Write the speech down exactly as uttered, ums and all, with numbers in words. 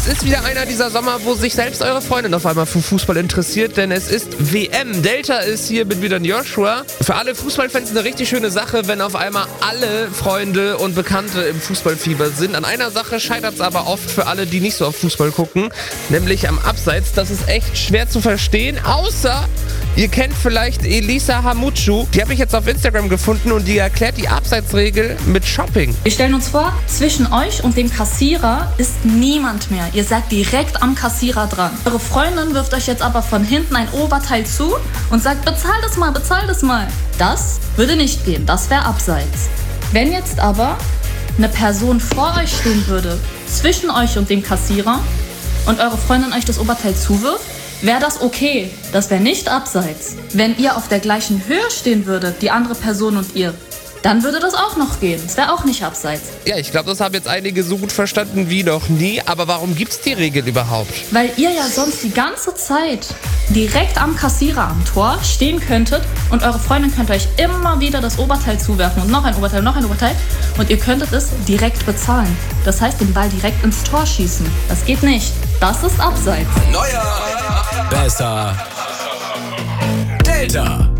Es ist wieder einer dieser Sommer, wo sich selbst eure Freundin auf einmal für Fußball interessiert, denn es ist W M. Delta ist hier mit wieder Joshua. Für alle Fußballfans eine richtig schöne Sache, wenn auf einmal alle Freunde und Bekannte im Fußballfieber sind. An einer Sache scheitert es aber oft für alle, die nicht so auf Fußball gucken, nämlich am Abseits. Das ist echt schwer zu verstehen, außer ihr kennt vielleicht Elisa Hamutschu. Die habe ich jetzt auf Instagram gefunden und die erklärt die Abseitsregel mit Shopping. Wir stellen uns vor, zwischen euch und dem Kassierer ist niemand mehr. Ihr seid direkt am Kassierer dran. Eure Freundin wirft euch jetzt aber von hinten ein Oberteil zu und sagt, bezahl das mal, bezahl das mal. Das würde nicht gehen, das wäre Abseits. Wenn jetzt aber eine Person vor euch stehen würde, zwischen euch und dem Kassierer, und eure Freundin euch das Oberteil zuwirft, wäre das okay. Das wäre nicht Abseits. Wenn ihr auf der gleichen Höhe stehen würdet, die andere Person und ihr, dann würde das auch noch gehen. Das wäre auch nicht Abseits. Ja, ich glaube, das haben jetzt einige so gut verstanden wie noch nie. Aber warum gibt's die Regel überhaupt? Weil ihr ja sonst die ganze Zeit direkt am Kassierer am Tor stehen könntet und eure Freundin könnte euch immer wieder das Oberteil zuwerfen und noch ein Oberteil, noch ein Oberteil und ihr könntet es direkt bezahlen. Das heißt, den Ball direkt ins Tor schießen. Das geht nicht. Das ist Abseits. Neuer, besser, Delta.